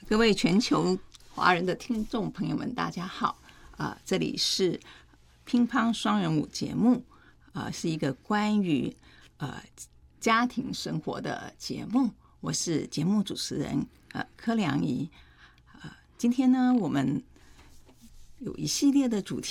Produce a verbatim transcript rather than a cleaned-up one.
各位全球华人的听众朋友们，大家好！啊、呃，这里是乒乓双人舞节目，啊、呃，是一个关于呃家庭生活的节目。我是节目主持人呃柯良仪。呃，今天呢，我们有一系列的主题